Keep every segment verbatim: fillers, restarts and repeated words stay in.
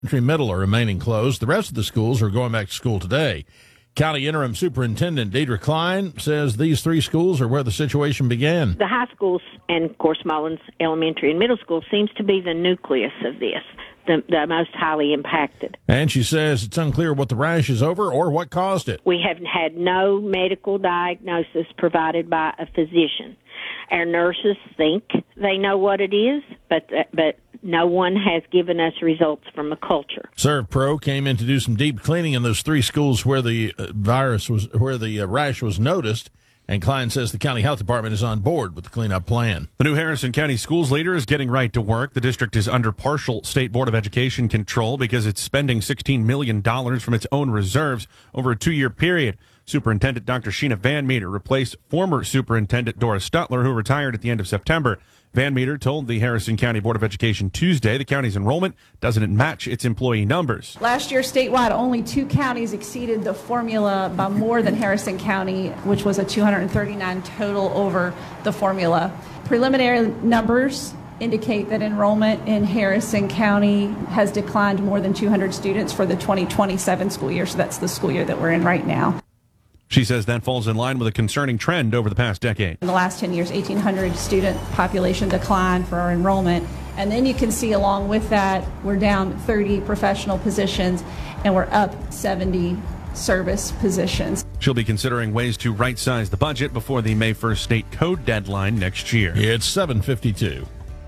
Middle are remaining closed. The rest of the schools are going back to school today. County Interim Superintendent Deidre Klein says these three schools are where the situation began. The high schools and, of course, Mullins Elementary and Middle School seems to be the nucleus of this, the, the most highly impacted. And she says it's unclear what the rash is over or what caused it. We have had no medical diagnosis provided by a physician. Our nurses think they know what it is, but but no one has given us results from a culture. ServPro came in to do some deep cleaning in those three schools where the uh, virus was, where the uh, rash was noticed. And Klein says the county health department is on board with the cleanup plan. The new Harrison County schools leader is getting right to work. The district is under partial State Board of Education control because it's spending sixteen million dollars from its own reserves over a two-year period. Superintendent Doctor Sheena Van Meter replaced former Superintendent Doris Stutler, who retired at the end of September. Van Meter told the Harrison County Board of Education Tuesday the county's enrollment doesn't match its employee numbers. Last year, statewide, only two counties exceeded the formula by more than Harrison County, which was a two hundred thirty-nine total over the formula. Preliminary numbers indicate that enrollment in Harrison County has declined more than two hundred students for the twenty twenty-seven school year, so that's the school year that we're in right now. She says that falls in line with a concerning trend over the past decade. In the last ten years, eighteen hundred student population decline for our enrollment. And then you can see along with that, we're down thirty professional positions and we're up seventy service positions. She'll be considering ways to right-size the budget before the May first state code deadline next year. It's seven fifty-two.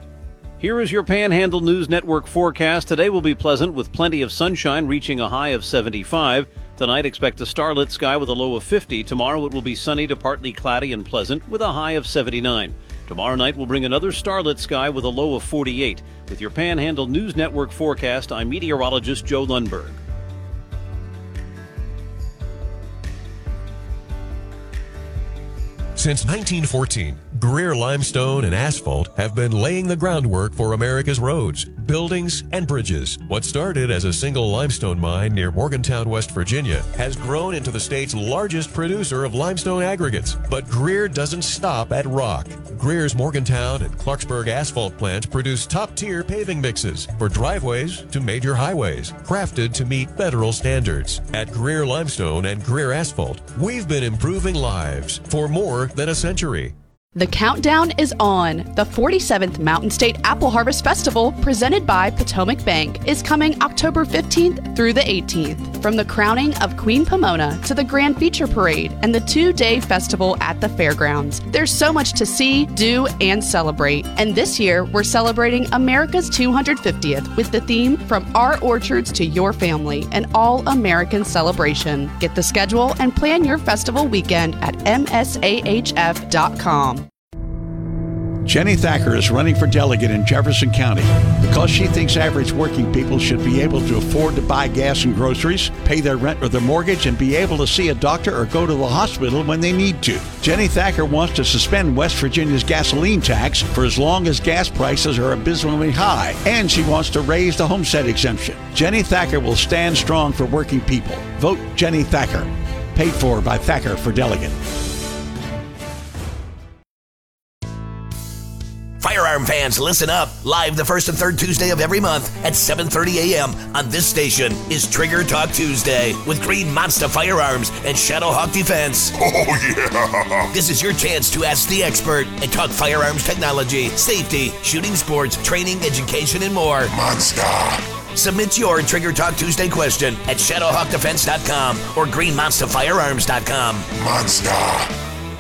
Here is your Panhandle News Network forecast. Today will be pleasant with plenty of sunshine, reaching a high of seventy-five. Tonight, expect a starlit sky with a low of fifty. Tomorrow, it will be sunny to partly cloudy and pleasant with a high of seventy-nine. Tomorrow night will bring another starlit sky with a low of forty-eight. With your Panhandle News Network forecast, I'm meteorologist Joe Lundberg. Since nineteen fourteen, Greer Limestone and Asphalt have been laying the groundwork for America's roads, buildings, and bridges. What started as a single limestone mine near Morgantown, West Virginia, has grown into the state's largest producer of limestone aggregates. But Greer doesn't stop at rock. Greer's Morgantown and Clarksburg asphalt plants produce top-tier paving mixes for driveways to major highways, crafted to meet federal standards. At Greer Limestone and Greer Asphalt, we've been improving lives for more than a century. The countdown is on. The forty-seventh Mountain State Apple Harvest Festival, presented by Potomac Bank, is coming October fifteenth through the eighteenth. From the crowning of Queen Pomona to the Grand Feature Parade and the two-day festival at the fairgrounds, there's so much to see, do, and celebrate. And this year, we're celebrating America's two hundred fiftieth with the theme From Our Orchards to Your Family, an all-American celebration. Get the schedule and plan your festival weekend at M S A H F dot com. Jenny Thacker is running for delegate in Jefferson County because she thinks average working people should be able to afford to buy gas and groceries, pay their rent or their mortgage, and be able to see a doctor or go to the hospital when they need to. Jenny Thacker wants to suspend West Virginia's gasoline tax for as long as gas prices are abysmally high, and she wants to raise the homestead exemption. Jenny Thacker will stand strong for working people. Vote Jenny Thacker. Paid for by Thacker for delegate. Firearm fans, listen up. Live the first and third Tuesday of every month at seven thirty a.m. on this station is Trigger Talk Tuesday with Green Monster Firearms and Shadowhawk Defense. Oh, yeah. This is your chance to ask the expert and talk firearms technology, safety, shooting sports, training, education, and more. Monster. Submit your Trigger Talk Tuesday question at shadowhawk defense dot com or green monster firearms dot com. Monster.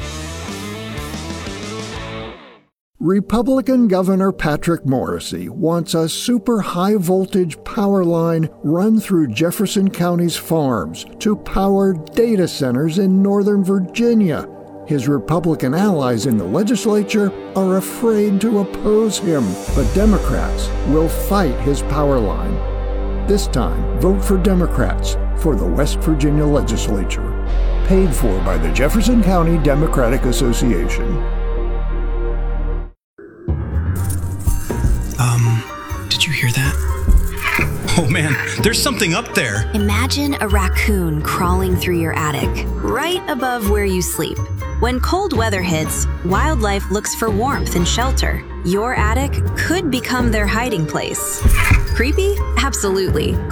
Republican Governor Patrick Morrisey wants a super high-voltage power line run through Jefferson County's farms to power data centers in Northern Virginia. His Republican allies in the legislature are afraid to oppose him, but Democrats will fight his power line. This time, vote for Democrats for the West Virginia legislature. Paid for by the Jefferson County Democratic Association. Um, did you hear that? Oh man, there's something up there. Imagine a raccoon crawling through your attic, right above where you sleep. When cold weather hits, wildlife looks for warmth and shelter. Your attic could become their hiding place. Creepy? Absolutely.